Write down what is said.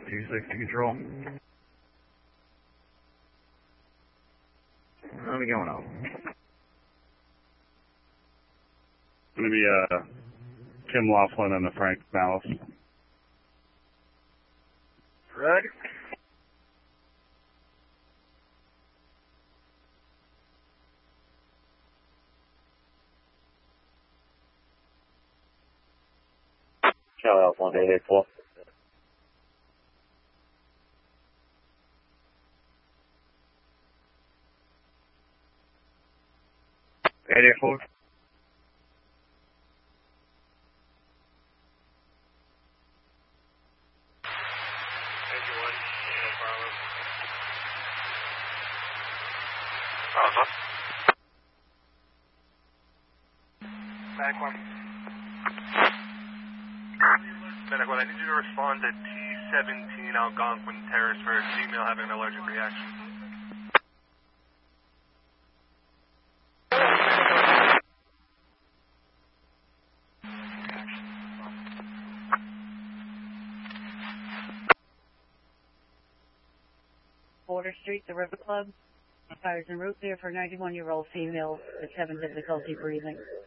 260 control. Let me going up. It's going to be Tim Laughlin and the Frank Malice. Roger. Charlie Alpha 1884. 884. Medic 1. Medic 1, I need you to respond to T-17 Algonquin Terrace for a female having an allergic reaction. Border Street, the River Club. Fires en route there for 91-year-old female that's having difficulty breathing.